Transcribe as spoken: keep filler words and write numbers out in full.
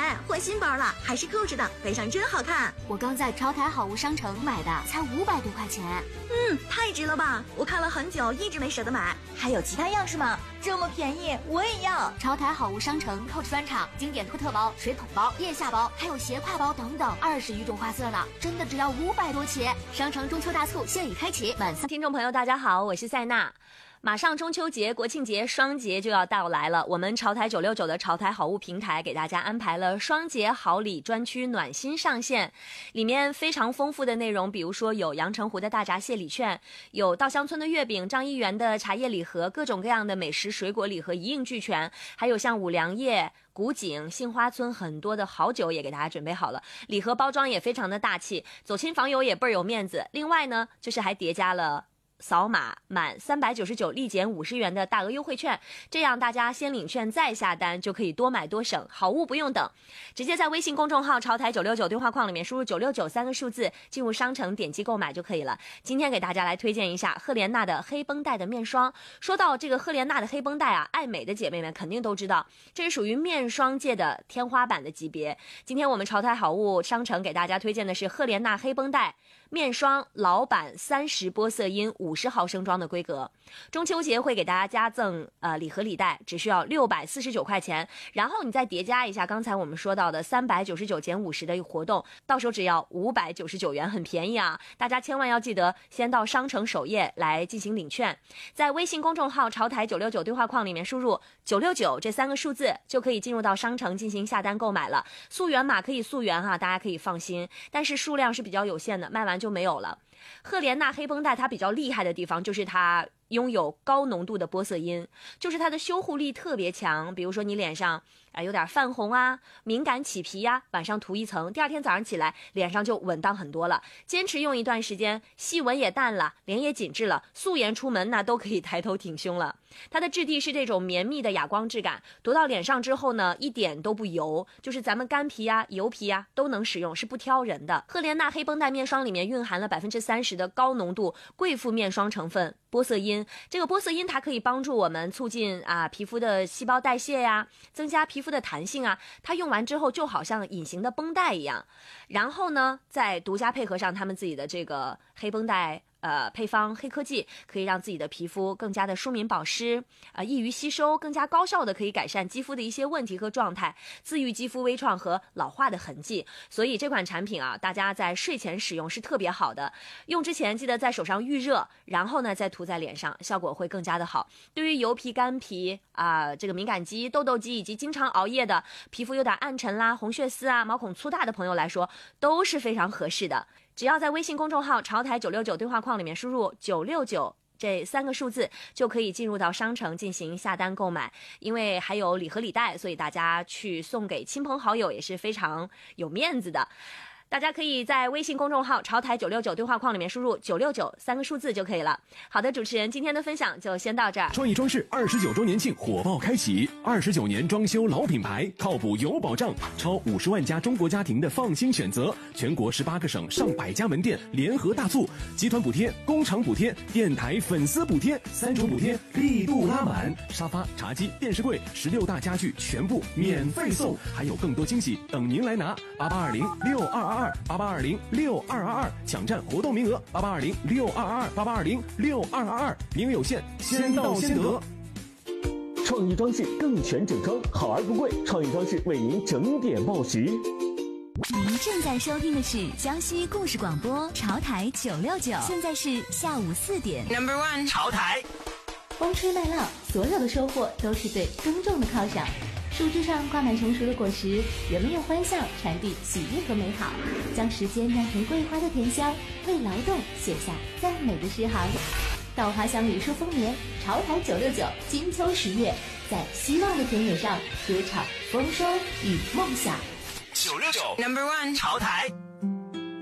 换新包了，还是扣着的，背上真好看。 我刚在朝台好物商城买的，才五百多块钱。 嗯，太值了吧！我看了很久，一直没舍得买。 还有其他样式吗？这么便宜，我也要！ 朝台好物商城 Coach 专场经典托特包、水桶包、腋下包，还有斜挎包等等，二十余种花色呢，真的只要五百多起。商城中秋大促现已开启，满三。 听众朋友，大家好，我是塞娜。马上中秋节、国庆节双节就要到来了，我们潮台九六九的潮台好物平台给大家安排了双节好礼专区暖心上线，里面非常丰富的内容，比如说有阳澄湖的大闸蟹礼券，有稻香村的月饼、张一元的茶叶礼盒，各种各样的美食水果礼盒一应俱全，还有像五粮液、古井、杏花村很多的好酒也给大家准备好了，礼盒包装也非常的大气，走亲访友也倍儿有面子。另外呢，就是还叠加了扫码满三百九十九立减五十元的大额优惠券，这样大家先领券再下单就可以多买多省，好物不用等，直接在微信公众号潮台九六九对话框里面输入九六九三个数字，进入商城点击购买就可以了。今天给大家来推荐一下赫莲娜的黑绷带的面霜。说到这个赫莲娜的黑绷带啊，爱美的姐妹们肯定都知道，这是属于面霜界的天花板的级别。今天我们潮台好物商城给大家推荐的是赫莲娜黑绷带面霜老版三十波色因五十毫升装的规格，中秋节会给大家加赠呃礼盒礼袋，只需要六百四十九块钱，然后你再叠加一下刚才我们说到的三百九十九减五十的一个活动，到时候只要五百九十九元，很便宜啊！大家千万要记得先到商城首页来进行领券，在微信公众号潮台九六九对话框里面输入九六九这三个数字，就可以进入到商城进行下单购买了。溯源码可以溯源哈，大家可以放心，但是数量是比较有限的，卖完就没有了。赫莲娜黑绷带它比较厉害的地方就是它拥有高浓度的玻色因，就是它的修护力特别强。比如说你脸上啊有点泛红啊、敏感起皮呀、啊，晚上涂一层，第二天早上起来脸上就稳当很多了。坚持用一段时间，细纹也淡了，脸也紧致了，素颜出门那都可以抬头挺胸了。它的质地是这种绵密的哑光质感，涂到脸上之后呢，一点都不油，就是咱们干皮呀、油皮呀都能使用，是不挑人的。赫莲娜黑绷带面霜里面蕴含了百分之三十的高浓度贵妇面霜成分玻色因，这个玻色因它可以帮助我们促进啊皮肤的细胞代谢呀，增加皮肤的弹性啊，它用完之后就好像隐形的绷带一样。然后呢，再独家配合上他们自己的这个黑绷带呃，配方黑科技，可以让自己的皮肤更加的舒敏保湿，呃，易于吸收，更加高效的可以改善肌肤的一些问题和状态，自愈肌肤微创和老化的痕迹。所以这款产品啊，大家在睡前使用是特别好的。用之前记得在手上预热，然后呢再涂在脸上，效果会更加的好。对于油皮、干皮啊、呃，这个敏感肌、痘痘肌以及经常熬夜的皮肤有点暗沉啦、红血丝啊、毛孔粗大的朋友来说，都是非常合适的。只要在微信公众号潮台九六九对话框里面输入九六九这三个数字，就可以进入到商城进行下单购买。因为还有礼盒礼袋，所以大家去送给亲朋好友也是非常有面子的。大家可以在微信公众号潮台九六九对话框里面输入九六九三个数字就可以了。好的，主持人今天的分享就先到这儿。 创意装饰二十九周年庆火爆开启，二十九年装修老品牌，靠谱有保障，超五十万家中国家庭的放心选择，全国十八个省上百家门店联合大促，集团补贴、工厂补贴、电台粉丝补贴，三重补贴力度拉满，沙发、茶几、电视柜、十六大家具全部免费送，还有更多惊喜等您来拿。八八二零六二二二八八二零六二二二，抢占活动名额。八八二零六二二二八八二零六二二二，名额有限，先到先得。 创意装饰更全整装，好而不贵。创意装饰为您整点报时。 您正在收听的是江西故事广播潮台九六九，现在是下午四点。 Number one， 潮台。 风吹麦浪，所有的收获都是对耕种的犒赏。树枝上挂满成熟的果实，人们用欢笑传递喜悦和美好，将时间酿成桂花的甜香，为劳动写下赞美的诗行。稻花香梨树丰年，潮台九六九金秋十月，在希望的田野上歌唱丰收与梦想。 九六九 Number one， 潮台。